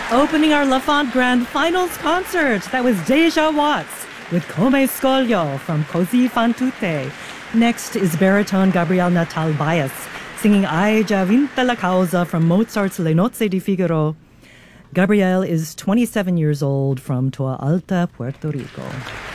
Opening our La Font Grand Finals concert, that was Deja Watts with Come Scoglio from Così fan tutte. Next is baritone Gabriel Natal Baez singing Hai già vinta la causa from Mozart's Le Nozze di Figaro. Gabriel is 27 years old from Toa Alta, Puerto Rico.